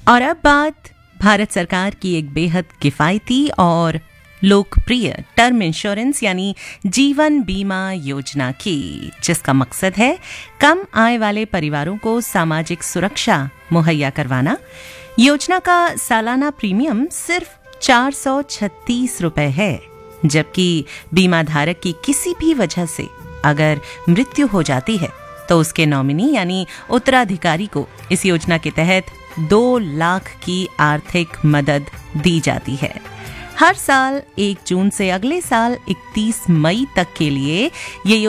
और अब बात भारत सरकार की एक बेहद किफ़ायती और लोकप्रिय टर्म इंश्योरेंस यानी जीवन बीमा योजना की, जिसका मकसद है कम आय वाले परिवारों को सामाजिक सुरक्षा मुहैया करवाना। योजना का सालाना प्रीमियम सिर्फ 436 रुपए है, जबकि बीमा धारक की किसी भी वजह से अगर मृत्यु हो जाती है तो उसके नॉमिनी यानी उत्तराधिकारी को इस योजना के तहत 2 लाख की आर्थिक मदद दी जाती है। हर साल 1 जून से अगले साल 31 मई तक के लिए ये